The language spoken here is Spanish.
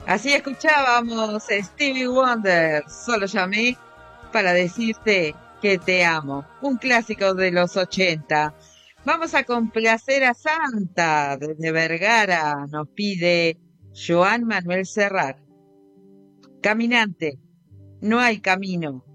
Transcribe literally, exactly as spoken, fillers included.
Así escuchábamos Stevie Wonder, solo llamé para decirte que te amo. Un clásico de los ochenta. Vamos a complacer a Santa desde Vergara, nos pide Joan Manuel Serrat. Caminante, no hay camino,